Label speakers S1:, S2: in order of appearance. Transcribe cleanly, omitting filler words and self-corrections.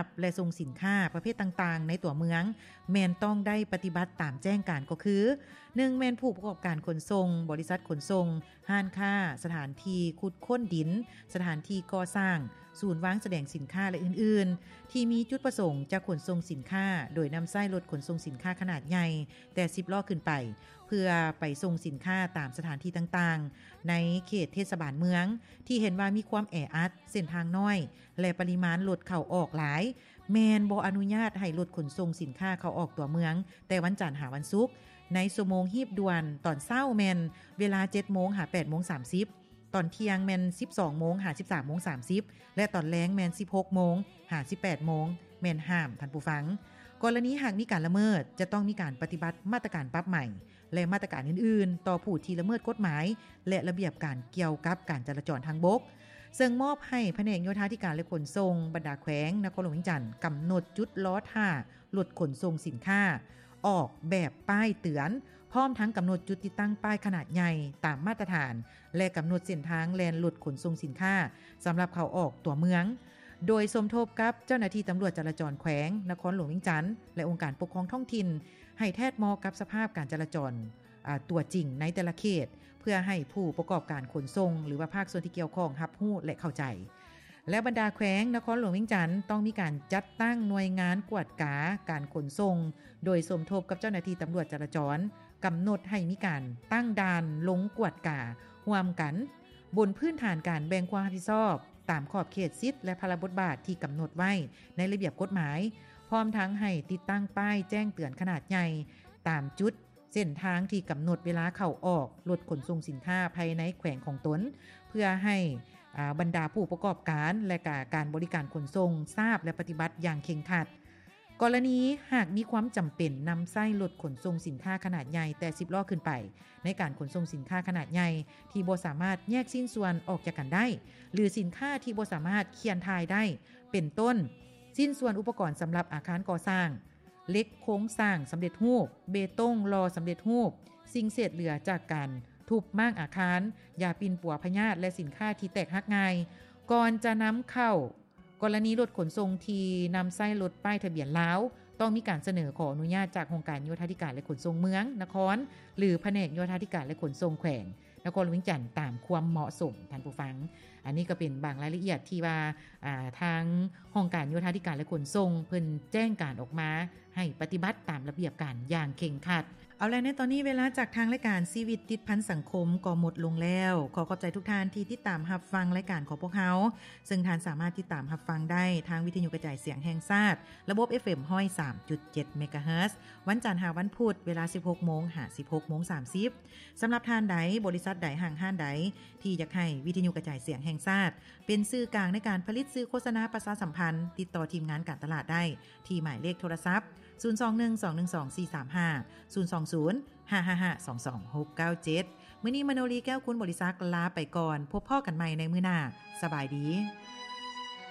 S1: บและส่งสินค้าประเภทต่างๆในตัวเมืองแม่นต้องได้ปฏิบัติตามแจ้งการก็คือ 1. แม่นผู้ประกอบการขนส่งบริษัทขนส่งห้างค้าสถานที่ขุดค้นดินสถานที่ก่อสร้างศูนย์วางแสดงสินค้าและอื่นๆที่มีจุดประสงค์จะขนส่งสินค้าโดยนำไส้รถขนส่งสินค้าขนาดใหญ่แต่10ล้อขึ้นไปเพื่อไปส่งสินค้าตามสถานที่ต่างๆในเขตเทศบาลเมืองที่เห็นว่ามีความแออัดเส้นทางน้อยและปริมาณรถเข้าออกหลายแมนบ่อนุญาตให้รถขนส่งสินค้าเข้าออกตัวเมืองแต่วันจันทร์หาวันศุกร์ในชั่วโมงฮีบด่วนตอนเช้าแมนเวลา 7:00 นหา 8:30 นตอนเที่ยงแมน 12:00 นหา 13:30 นและตอนแลงแมน 16:00 นหา 18:00 นแมนห้ามท่านผู้ฟังกรณีหากมีการละเมิดจะต้องมีการปฏิบัติมาตรการปรับใหม่และมาตรการอื่นๆต่อผู้ที่ละเมิดกฎหมายและระเบียบการเกี่ยวกับการจราจรทางบกซึ่งมอบให้แผนกโยธาธิการและขนส่งบรรดาแขวงนครหลวงวิจันทร์กำหนดจุดล้อท่ารถขนส่งสินค้าออกแบบป้ายเตือนพร้อมทั้งกำหนดจุดติดตั้งป้ายขนาดใหญ่ตามมาตรฐานและกำหนดเส้นทางแล่นรถขนส่งสินค้าสำหรับเข้าออกตัวเมืองโดยสมทบกับเจ้าหน้าที่ตำรวจจราจรแขวงนครหลวงวิจันทร์และองค์การปกครองท้องถิ่นให้แทดมอกับสภาพการจราจรตัวจริงในแต่ละเขตเพื่อให้ผู้ประกอบการขนส่งหรือว่าภาคส่วนที่เกี่ยวข้องรับรู้และเข้าใจและบรรดาแขวงนครหลวงวิจันทร์ต้องมีการจัดตั้งหน่วยงานกวดกาการขนส่งโดยสมทบกับเจ้าหน้าที่ตำรวจจราจรกำหนดให้มีการตั้งด่านลงกวดการ่วมกันบนพื้นฐานการแบ่งความรับผิดชอบตามขอบเขตสิทธิและพระบทบาทที่กำหนดไว้ในระเบียบกฎหมายพร้อมทั้งให้ติดตั้งป้ายแจ้งเตือนขนาดใหญ่ตามจุดเส้นทางที่กำหนดเวลาเข้าออกรถขนส่งสินค้าภายในแขวงของตนเพื่อให้บรรดาผู้ประกอบการและการบริการขนส่งทราบและปฏิบัติอย่างเคร่งครัดกรณีหากมีความจำเป็นนำไส้รถขนส่งสินค้าขนาดใหญ่แต่10ล้อขึ้นไปในการขนส่งสินค้าขนาดใหญ่ที่บ่สามารถแยกชิ้นส่วนออกจากกันได้หรือสินค้าที่บ่สามารถเคียนทายได้เป็นต้นชิ้นส่วนอุปกรณ์สำหรับอาคารก่อสร้างเหล็กโครงสร้างสำเร็จรูปเบตงรอสำเร็จรูปสิ่งเศษเหลือจากการทุบม้างอาคารยาปินปัวพยาธิและสินค้าที่แตกหักง่ายก่อนจะนำเข้ากรณีรถขนส่งที่นำไส้รถป้ายทะเบียนลาวต้องมีการเสนอขออนุญาตจากองค์การโยธาธิการและขนส่งเมืองนครหรือแผนกโยธาธิการและขนส่งแขวงนครหลวงวิจันทร์ตามความเหมาะสมท่านผู้ฟังอันนี้ก็เป็นบางรายละเอียดที่ว่าทางองค์การโยธาธิการและขนส่งเพิ่นแจ้งการออกมาให้ปฏิบัติตามระเบียบการอย่างเคร่งครัดเอาแล้วในตอนนี้เวลาจากทางรายการชีวิตติดพันสังคมก็หมดลงแล้วขอขอบใจทุกท่านที่ติดตามรับฟังรายการของพวกเราซึ่งท่านสามารถติดตามรับฟังได้ทางวิทยุกระจายเสียงแห่งชาติระบบ FM 103.7 เมกะเฮิรตซ์วันจันทร์หาวันพุธเวลา 16:00 นหา 16:30 สำหรับท่านใดบริษัทใดห้างห้านใดที่อยากให้วิทยุกระจายเสียงแห่งชาติเป็นสื่อกลางในการผลิตสื่อโฆษณาประชาสัมพันธ์ติดต่อทีมงานการตลาดได้ที่หมายเลขโทรศัพท์021212435 020-555-22697 มื้อนี้มโนรีแก้วคุณบริษัทลาไปก่อนพบพ่อกันใหม่ในมื้อหน้าสบายดี